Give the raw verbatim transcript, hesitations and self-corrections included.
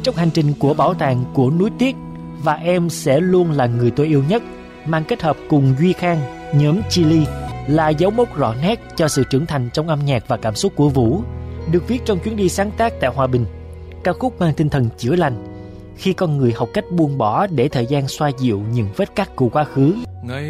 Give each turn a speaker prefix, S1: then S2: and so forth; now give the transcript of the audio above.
S1: Trong hành trình của bảo tàng của núi Tiếc và Em sẽ luôn là người tôi yêu nhất, mang kết hợp cùng Duy Khang, nhóm Chillies, là dấu mốc rõ nét cho sự trưởng thành trong âm nhạc và cảm xúc của Vũ, được viết trong chuyến đi sáng tác tại Hòa Bình. Ca khúc mang tinh thần chữa lành khi con người học cách buông bỏ để thời gian xoa dịu những vết cắt của quá khứ.
S2: Ngày